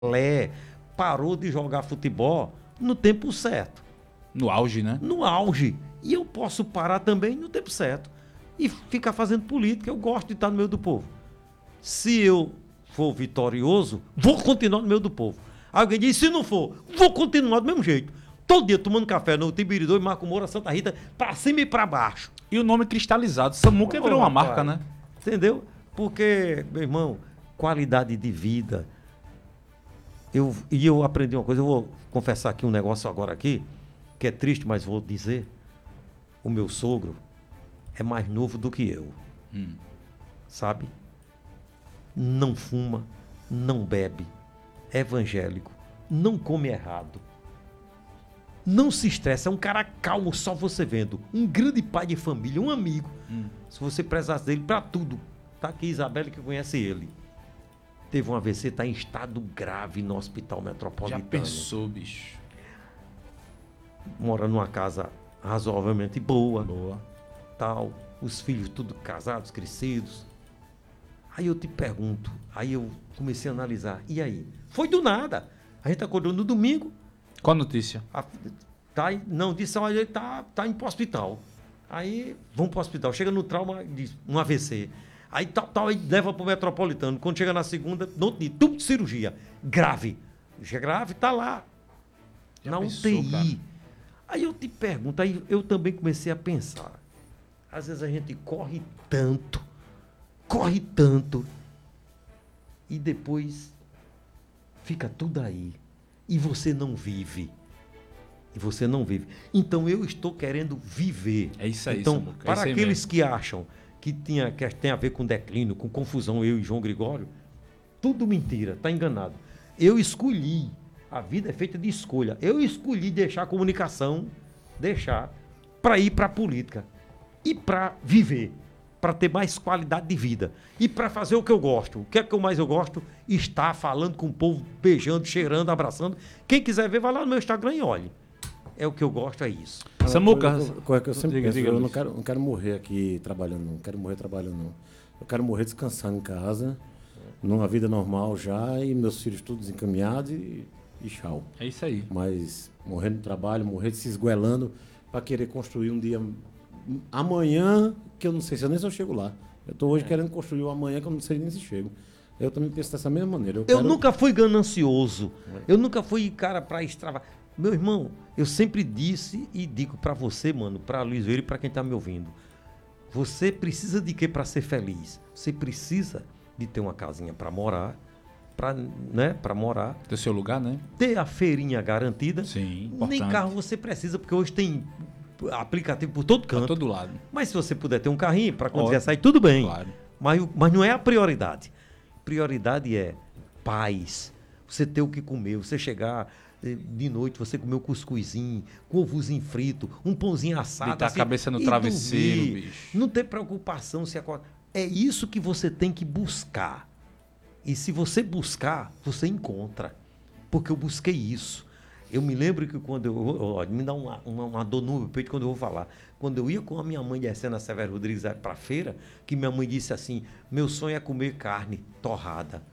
Pelé parou de jogar futebol no tempo certo. No auge, né? No auge. E eu posso parar também no tempo certo. E ficar fazendo política. Eu gosto de estar no meio do povo. Se eu for vitorioso, vou continuar no meio do povo. Alguém diz, se não for, vou continuar do mesmo jeito. Todo dia tomando café no Tibiridô e Marco Moura, Santa Rita, pra cima e pra baixo. E o nome cristalizado. Samuca virou uma marca, né? Entendeu? Porque, meu irmão, qualidade de vida. Eu aprendi uma coisa, eu vou confessar aqui um negócio agora aqui, que é triste, mas vou dizer. O meu sogro é mais novo do que eu. Sabe? Não fuma, não bebe, é evangélico, não come errado. Não se estressa, é um cara calmo, só você vendo. Um grande pai de família, um amigo. Se você precisasse dele para tudo. Tá aqui Isabelle que conhece ele. Teve um AVC, está em estado grave no Hospital Metropolitano. Já pensou, bicho? Mora numa casa razoavelmente boa. Boa. Tal. Os filhos tudo casados, crescidos. Aí eu te pergunto, aí eu comecei a analisar. E aí? Foi do nada. A gente acordou no domingo. Qual a notícia? Não, disse, olha, ele tá indo pro hospital. Aí, vamos pro hospital. Chega no trauma, diz, um AVC. Aí, aí leva pro Metropolitano. Quando chega na segunda, no outro dia, tudo de cirurgia. Grave. Já grave, tá lá. Já na pensou, UTI. cara? Aí eu te pergunto, aí eu também comecei a pensar. Às vezes a gente corre tanto, e depois fica tudo aí. E você não vive. Então eu estou querendo viver. É isso aí, Então, Samuca, é para isso aí aqueles mesmo. que acham que tem a ver com declínio, com confusão, eu e João Gregório, tudo mentira, está enganado. Eu escolhi. A vida é feita de escolha. Eu escolhi deixar a comunicação, para ir para a política. E para viver. Para ter mais qualidade de vida. E para fazer o que eu gosto. O que é que eu mais gosto? Estar falando com o povo, beijando, cheirando, abraçando. Quem quiser ver, vai lá no meu Instagram e olhe. É o que eu gosto, é isso. Samuca. Coisa que eu sempre penso, Diga, eu não Luiz. quero morrer aqui trabalhando, não. Quero morrer trabalhando, não. Eu quero morrer descansando em casa, numa vida normal já, e meus filhos todos encaminhados e tchau. É isso aí. Mas morrer no trabalho, morrer se esguelando para querer construir um dia amanhã, que eu não sei se eu chego lá. Eu estou hoje querendo construir o amanhã que eu não sei nem se chego. Eu também penso dessa mesma maneira. Eu nunca fui ganancioso. Eu nunca fui cara para extravar. Meu irmão, eu sempre disse e digo para você, mano, para Luiz Veira e para quem tá me ouvindo. Você precisa de quê para ser feliz? Você precisa de ter uma casinha para morar, para morar, Ter seu lugar, né? ter a feirinha garantida. Sim, Nem importante. carro você precisa, porque hoje tem aplicativo por todo Pra canto. todo lado. Mas se você puder ter um carrinho para quando Ótimo. vier sair, tudo bem. Claro. Mas não é a prioridade. Prioridade é paz. Você ter o que comer, você chegar de noite, você comer um cuscuzinho, com ovozinho frito, um pãozinho assado. Deitar a cabeça no e travesseiro, dormir. bicho. Não ter preocupação se acorda. É isso que você tem que buscar. E se você buscar, você encontra. Porque eu busquei isso. Eu me lembro que quando me dá uma dor no meu peito quando eu vou falar. Quando eu ia com a minha mãe descendo a Severo Rodrigues para a feira, que minha mãe disse assim, meu sonho é comer carne torrada.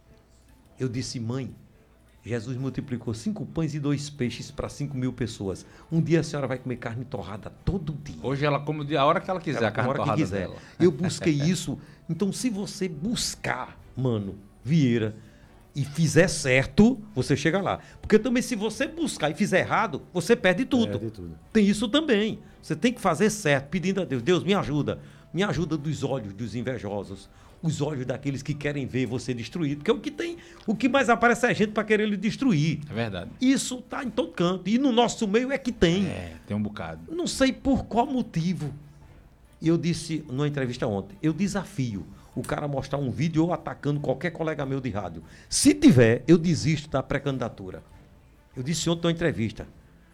Eu disse, mãe, Jesus multiplicou 5 pães e 2 peixes para 5.000 pessoas. Um dia a senhora vai comer carne torrada todo dia. Hoje ela come a hora que ela quiser, Ela a carne come a hora torrada que quiser. dela. Eu busquei isso. Então, se você buscar, mano, Vieira, e fizer certo, você chega lá. Porque também se você buscar e fizer errado, você perde tudo. Perde tudo. Tem isso também. Você tem que fazer certo, pedindo a Deus. Deus, me ajuda. Me ajuda dos olhos dos invejosos. Os olhos daqueles que querem ver você destruído. Porque o que tem, o que mais aparece é gente para querer lhe destruir. É verdade. Isso tá em todo canto. E no nosso meio é que tem. É, tem um bocado. Não sei por qual motivo. E eu disse numa entrevista ontem, eu desafio o cara mostrar um vídeo ou atacando qualquer colega meu de rádio. Se tiver, eu desisto da pré-candidatura. Eu disse ontem numa entrevista.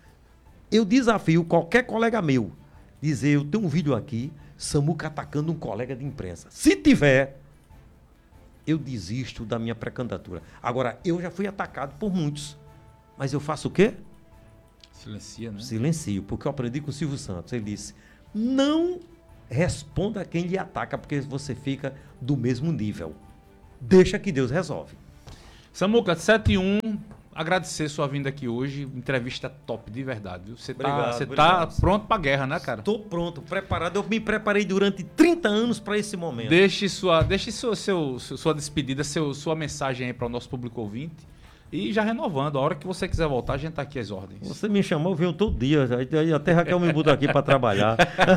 Eu desafio qualquer colega meu dizer, eu tenho um vídeo aqui, Samuca atacando um colega de imprensa. Se tiver, eu desisto da minha pré-candidatura. Agora, eu já fui atacado por muitos. Mas eu faço o quê? Silencia, né? Silencio, porque eu aprendi com o Silvio Santos. Ele disse, não responda a quem lhe ataca, porque você fica do mesmo nível. Deixa que Deus resolve. Samuca, 7-1, agradecer sua vinda aqui hoje. Entrevista top, de verdade. Viu? Você tá Obrigado. pronto pra guerra, né, cara? Estou pronto, preparado. Eu me preparei durante 30 anos para esse momento. Deixe sua despedida, sua mensagem aí para o nosso público ouvinte. E já renovando, a hora que você quiser voltar, a gente tá aqui às ordens. Você me chamou, eu venho todo dia. Aí até Raquel me botou aqui para trabalhar.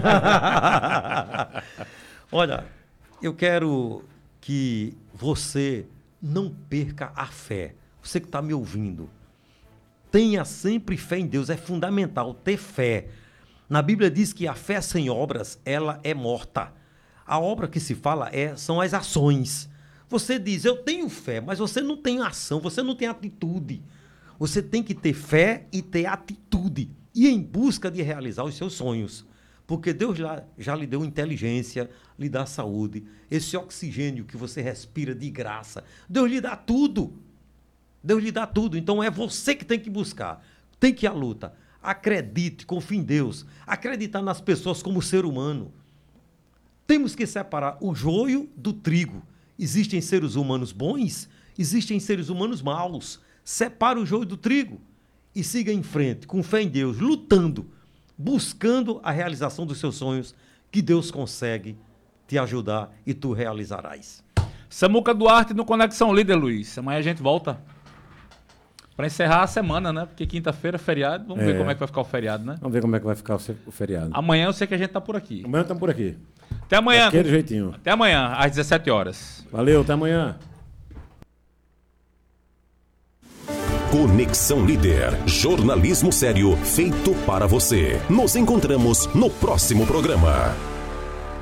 Olha, eu quero que você não perca a fé. Você que está me ouvindo, tenha sempre fé em Deus. É fundamental ter fé. Na Bíblia diz que a fé sem obras, ela é morta. A obra que se fala são as ações. Você diz, eu tenho fé, mas você não tem ação, você não tem atitude. Você tem que ter fé e ter atitude. E em busca de realizar os seus sonhos. Porque Deus já lhe deu inteligência, lhe dá saúde. Esse oxigênio que você respira de graça. Deus lhe dá tudo. Deus lhe dá tudo. Então é você que tem que buscar. Tem que ir à luta. Acredite, confie em Deus. Acreditar nas pessoas como ser humano. Temos que separar o joio do trigo. Existem seres humanos bons, existem seres humanos maus. Separa o joio do trigo e siga em frente, com fé em Deus, lutando, buscando a realização dos seus sonhos, que Deus consegue te ajudar e tu realizarás. Samuca Duarte no Conexão Líder, Luiz. Amanhã a gente volta para encerrar a semana, né? Porque quinta-feira é feriado. Vamos ver como é que vai ficar o feriado, né? Vamos ver como é que vai ficar o feriado. Amanhã eu sei que a gente tá por aqui. Amanhã estamos por aqui. Até amanhã. Daquele jeitinho. Até amanhã, às 17 horas. Valeu, até amanhã. Conexão Líder. Jornalismo sério feito para você. Nos encontramos no próximo programa.